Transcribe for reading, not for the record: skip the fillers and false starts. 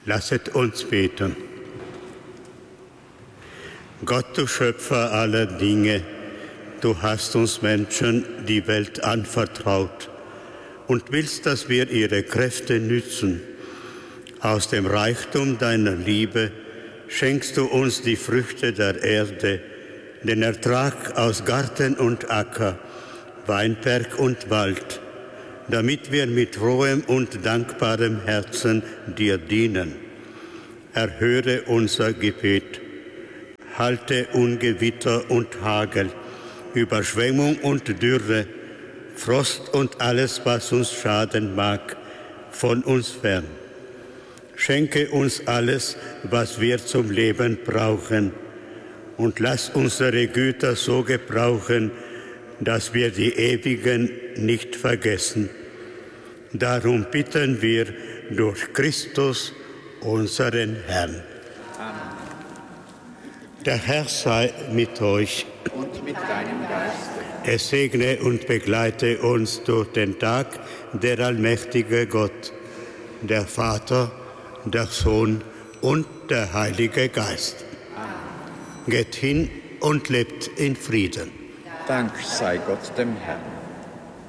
Lasset uns beten. Gott, du Schöpfer aller Dinge, du hast uns Menschen die Welt anvertraut und willst, dass wir ihre Kräfte nützen. Aus dem Reichtum deiner Liebe schenkst du uns die Früchte der Erde, den Ertrag aus Garten und Acker, Weinberg und Wald, damit wir mit frohem und dankbarem Herzen dir dienen. Erhöre unser Gebet. Halte Ungewitter und Hagel, Überschwemmung und Dürre, Frost und alles, was uns schaden mag, von uns fern. Schenke uns alles, was wir zum Leben brauchen, und lass unsere Güter so gebrauchen, dass wir die Ewigen nicht vergessen. Darum bitten wir durch Christus, unseren Herrn. Amen. Der Herr sei mit euch. Und mit deinem Geiste. Es segne und begleite uns durch den Tag der allmächtige Gott, der Vater, der Sohn und der Heilige Geist. Amen. Geht hin und lebt in Frieden. Dank sei Gott dem Herrn.